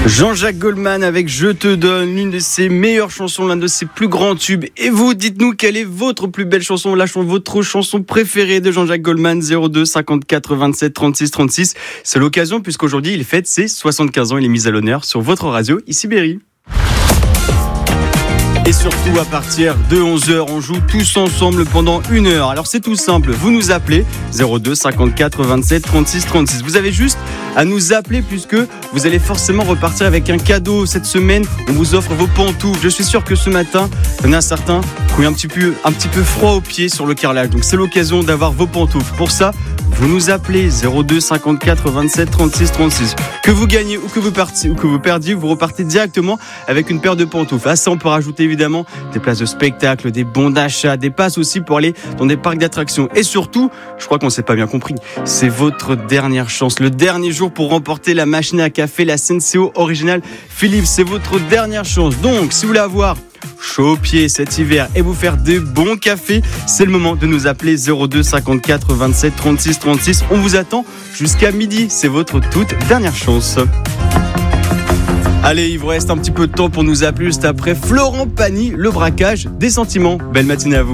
Jean-Jacques Goldman avec Je te donne, l'une de ses meilleures chansons, l'un de ses plus grands tubes. Et vous, dites-nous quelle est votre plus belle chanson, votre chanson préférée de Jean-Jacques Goldman. 02 54 27 36 36. C'est l'occasion puisqu'aujourd'hui il fête ses 75 ans. Il est mis à l'honneur sur votre radio, ici Berry. Et surtout à partir de 11h, on joue tous ensemble pendant 1 heure. Alors c'est tout simple, vous nous appelez 02 54 27 36 36. Vous avez juste à nous appeler puisque vous allez forcément repartir avec un cadeau. Cette semaine, on vous offre vos pantoufles. Je suis sûr que ce matin, il y en a certains qui ont eu un petit peu froid aux pieds sur le carrelage. Donc c'est l'occasion d'avoir vos pantoufles. Pour ça, vous nous appelez 02 54 27 36 36. Que vous gagnez ou que vous perdiez, vous repartez directement avec une paire de pantoufles. À ça, on peut rajouter évidemment des places de spectacle, des bons d'achat, des passes aussi pour aller dans des parcs d'attractions. Et surtout, je crois qu'on s'est pas bien compris, c'est votre dernière chance, le dernier jour pour remporter la machine à café, la Senseo originale Philips. C'est votre dernière chance. Donc, si vous voulez avoir chaud aux pieds cet hiver et vous faire des bons cafés, c'est le moment de nous appeler 02 54 27 36 36. On vous attend jusqu'à midi. C'est votre toute dernière chance. Allez, il vous reste un petit peu de temps pour nous appeler juste après Florent Pagny, le braquage des sentiments. Belle matinée à vous.